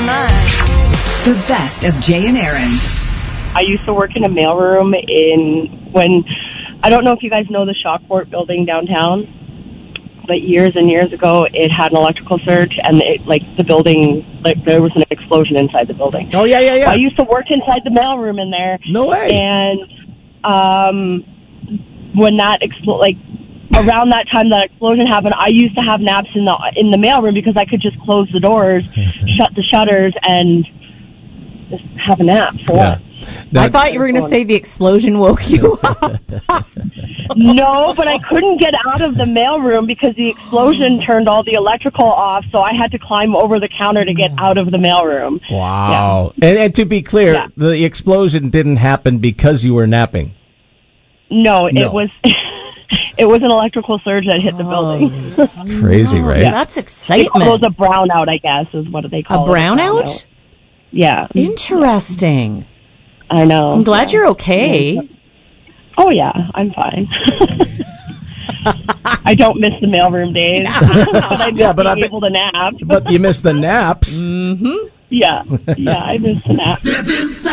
The best of Jay and Aaron. I used to work in a mailroom I don't know if you guys know the Shockport building downtown, but years and years ago it had an electrical surge and the building, there was an explosion inside the building. Oh, yeah. I used to work inside the mailroom in there. No way. And when that around that time that explosion happened, I used to have naps in the mailroom because I could just close the doors, shut the shutters, and just have a nap for Yeah. I thought you were going to say the explosion woke you up. No, but I couldn't get out of the mailroom because the explosion turned all the electrical off, so I had to climb over the counter to get out of the mailroom. Wow. Yeah. And to be clear, the explosion didn't happen because you were napping. No. It was it was an electrical surge that hit the building. Crazy, right? Yeah. That's excitement. It was a brownout, I guess, is what they call it. A brownout? Yeah. Interesting. I know. I'm glad you're okay. Oh, yeah, I'm fine. I don't miss the mailroom days, but I miss being able to nap. But you miss the naps. Mm-hmm. Yeah, I miss the naps.